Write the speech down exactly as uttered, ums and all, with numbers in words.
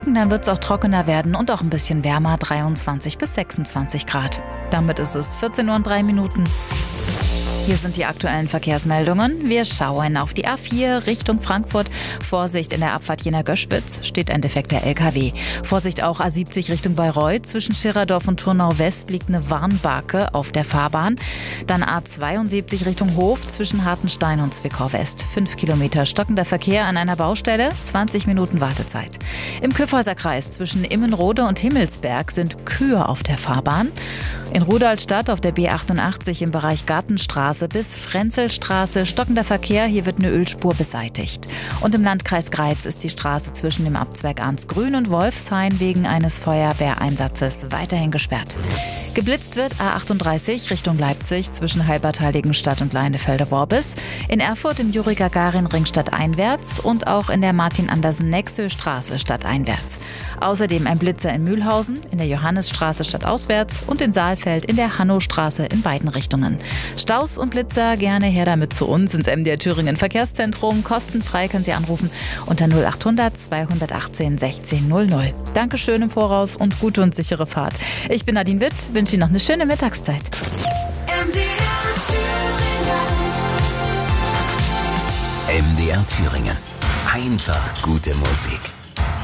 Dann wird es auch trockener werden und auch ein bisschen wärmer, dreiundzwanzig bis sechsundzwanzig Grad. Damit ist es vierzehn Uhr und drei Minuten. Hier sind die aktuellen Verkehrsmeldungen. Wir schauen auf die A vier Richtung Frankfurt. Vorsicht, in der Abfahrt Jena-Göschwitz steht ein defekter L K W. Vorsicht auch A siebzig Richtung Bayreuth. Zwischen Schirerdorf und Turnau West liegt eine Warnbarke auf der Fahrbahn. Dann A zweiundsiebzig Richtung Hof zwischen Hartenstein und Zwickau West. Fünf Kilometer stockender Verkehr an einer Baustelle, zwanzig Minuten Wartezeit. Im Kyffhäuserkreis zwischen Immenrode und Himmelsberg sind Kühe auf der Fahrbahn. In Rudolstadt auf der B achtundachtzig im Bereich Gartenstraße bis Frenzelstraße stockender Verkehr, hier wird eine Ölspur beseitigt. Und im Landkreis Greiz ist die Straße zwischen dem Abzweig Arnsgrün und Wolfshain wegen eines Feuerwehreinsatzes weiterhin gesperrt. Geblitzt wird A achtunddreißig Richtung Leipzig zwischen Halbertal-Degenstadt und Leinefelde-Worbis, in Erfurt im Juri-Gagarin-Ring stadteinwärts und auch in der Martin-Andersen-Nexö-Straße stadteinwärts. Außerdem ein Blitzer in Mühlhausen, in der Johannisstraße stadtauswärts und in Saalfeld in der Hannowstraße in beiden Richtungen. Staus und Blitzer, gerne her damit zu uns ins M D R Thüringen Verkehrszentrum. Kostenfrei können Sie anrufen unter null achthundert zweihundertachtzehn sechzehn null null. Dankeschön im Voraus und gute und sichere Fahrt. Ich bin Nadine Witt, wünsche Ihnen noch eine schöne Mittagszeit. M D R Thüringen. M D R Thüringen. Einfach gute Musik.